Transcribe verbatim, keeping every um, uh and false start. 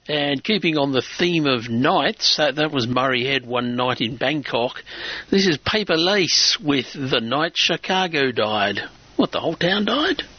And keeping on the theme of nights, that, that was Murray Head one night in Bangkok. This is Paper Lace with The Night Chicago Died. What, the whole town died?